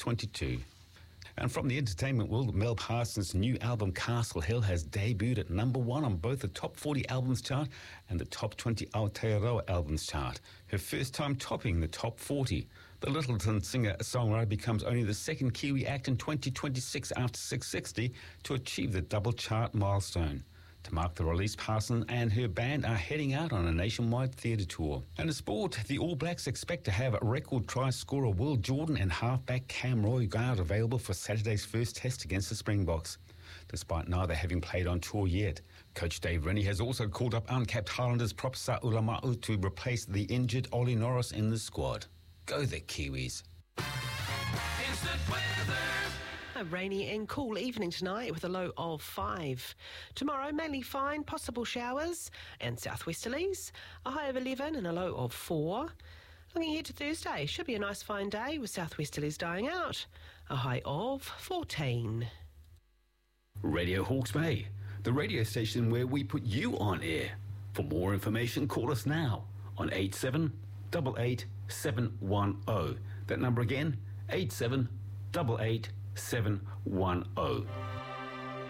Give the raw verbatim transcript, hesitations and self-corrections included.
twenty-two. And from the entertainment world, Mel Parsons' new album Castle Hill has debuted at number one on both the top forty albums chart and the top twenty Aotearoa albums chart. Her first time topping the top forty. The Littleton singer-songwriter becomes only the second Kiwi act in twenty twenty-six after six sixty to achieve the double chart milestone. To mark the release, Parsons and her band are heading out on a nationwide theatre tour. And in sport, the All Blacks expect to have record try scorer Will Jordan and halfback Cam Roigard available for Saturday's first test against the Springboks, despite neither having played on tour yet. Coach Dave Rennie has also called up uncapped Highlanders Propsa Ulama'u to replace the injured Ollie Norris in the squad. Go the Kiwis. Instant weather. A rainy and cool evening tonight with a low of five. Tomorrow, mainly fine, possible showers and southwesterlies. A high of eleven and a low of four. Looking ahead to Thursday, should be a nice fine day with southwesterlies dying out. A high of fourteen. Radio Hawke's Bay, the radio station where we put you on air. For more information, call us now on eight seven eight eight seven one zero. That number again, eight seven eight eight seven one zero.